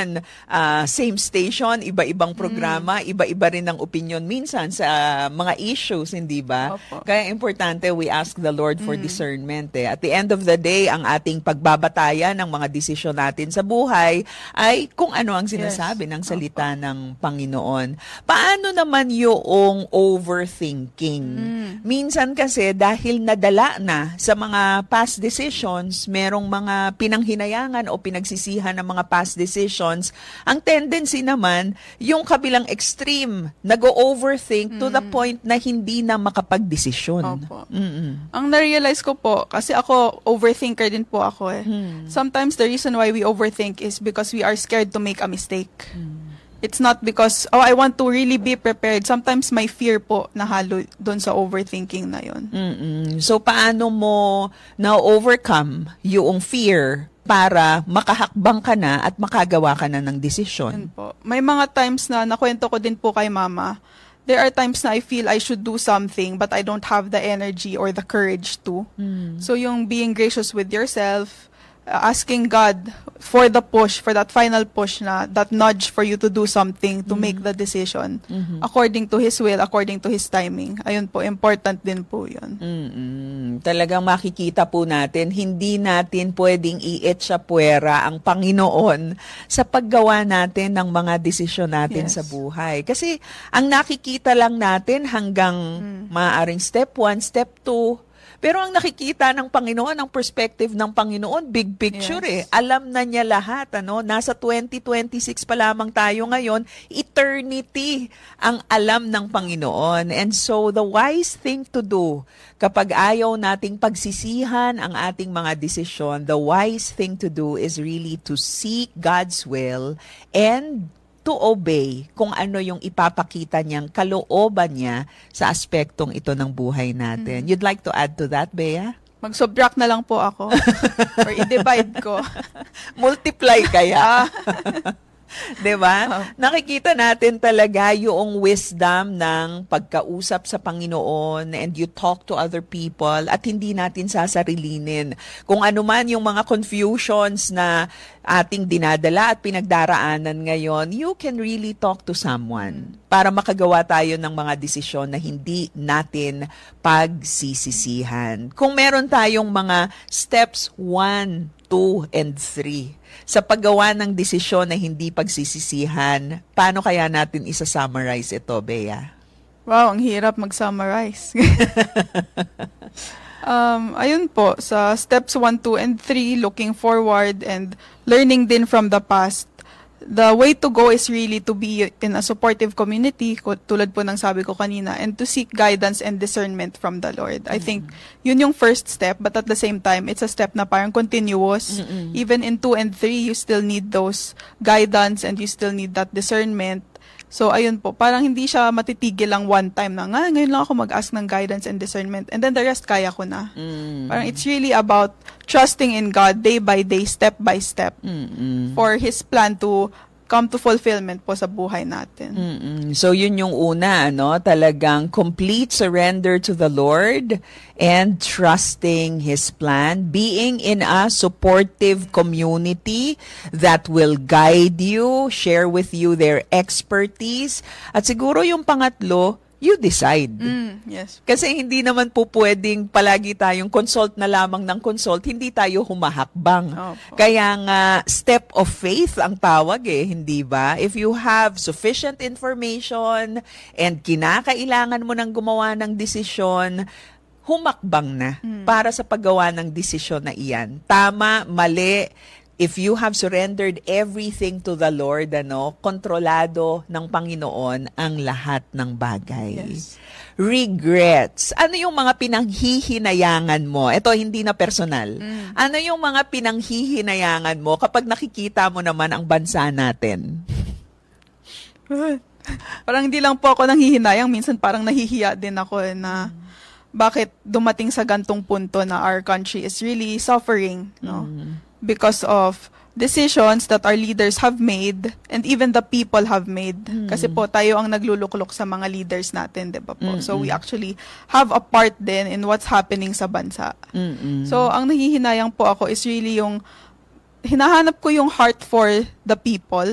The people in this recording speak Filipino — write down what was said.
naman, same station, iba-ibang programa, iba-iba rin ang opinion minsan sa mga issues, hindi ba? Opo. Kaya importante we ask the Lord for discernment. At the end of the day, ang ating pagbabatayan ng mga desisyon natin sa buhay ay kung ano ang sinasabi ng salita ng Panginoon. Paano naman yung overthinking? Minsan kasi dahil nadala na sa mga past decisions, merong mga pinanghinayangan o pinagsisihan ng mga past decisions, ang tendency naman, yung kabilang extreme, nag-overthink to the point na hindi na makapag-desisyon. Opo. Ang na-realize ko po, kasi ako, overthinker din po ako eh. Sometimes the reason why we overthink is because we are scared to make a mistake. It's not because, I want to really be prepared. Sometimes may fear po nahalo doon sa overthinking na yun. So, paano mo na-overcome yung fear para makahakbang ka na at makagawa ka na ng desisyon? Yun po. May mga times na nakwento ko din po kay Mama, there are times na I feel I should do something but I don't have the energy or the courage to. So yung being gracious with yourself, asking God for the push, for that final push na, that nudge for you to do something, to make the decision according to His will, according to His timing. Ayun po, important din po yun. Talagang makikita po natin, hindi natin pwedeng i-etsapuera ang Panginoon sa paggawa natin ng mga desisyon natin sa buhay. Kasi ang nakikita lang natin hanggang maaaring step 1, step 2, pero ang nakikita ng Panginoon, ang perspective ng Panginoon, big picture Alam na niya lahat, Nasa 2026 pa lamang tayo ngayon, eternity ang alam ng Panginoon. And so, the wise thing to do, kapag ayaw nating pagsisihan ang ating mga desisyon, the wise thing to do is really to seek God's will and to obey kung ano yung ipapakita niyang kalooban niya sa aspektong ito ng buhay natin. You'd like to add to that, Bea? Mag-subtract na lang po ako. Or i-divide ko. Multiply kaya. Diba? Nakikita natin talaga yung wisdom ng pagkausap sa Panginoon and you talk to other people at hindi natin sasarilinin. Kung ano man yung mga confusions na ating dinadala at pinagdaraanan ngayon, you can really talk to someone para makagawa tayo ng mga desisyon na hindi natin pagsisisihan. Kung meron tayong mga steps 1, 2, and 3 sa paggawa ng desisyon na hindi pagsisisihan, paano kaya natin isa-summarize ito, Bea? Wow, ang hirap mag-summarize. Ayun po, sa steps 1, 2, and 3, looking forward and learning din from the past, the way to go is really to be in a supportive community, tulad po ng sabi ko kanina, and to seek guidance and discernment from the Lord. I think yun yung first step, but at the same time, it's a step na parang continuous. Even in 2 and 3, you still need those guidance and you still need that discernment. So, ayun po, parang hindi siya matitigil lang one time na, ngayon lang ako mag-ask ng guidance and discernment, and then the rest kaya ko na. Parang it's really about trusting in God day by day, step by step, for His plan to come to fulfillment po sa buhay natin. So, yun yung una, talagang complete surrender to the Lord and trusting His plan, being in a supportive community that will guide you, share with you their expertise. At siguro yung pangatlo, you decide. Yes. Kasi hindi naman po pwedeng palagi tayong consult na lamang ng consult, hindi tayo humahakbang. Kaya nga, step of faith ang tawag hindi ba? If you have sufficient information and kinakailangan mo nang gumawa ng desisyon, humakbang na para sa paggawa ng desisyon na iyan. Tama, mali, if you have surrendered everything to the Lord, kontrolado ng Panginoon ang lahat ng bagay. Yes. Regrets. Ano yung mga pinanghihinayangan mo? Ito, hindi na personal. Ano yung mga pinanghihinayangan mo kapag nakikita mo naman ang bansa natin? Parang hindi lang po ako nanghihinayang. Minsan parang nahihiya din ako na bakit dumating sa gantong punto na our country is really suffering, because of decisions that our leaders have made and even the people have made. Kasi po tayo ang nagluluklok sa mga leaders natin, 'di ba po? So we actually have a part din in what's happening sa bansa. So ang nahihinayang po ako is really yung hinahanap ko yung heart for the people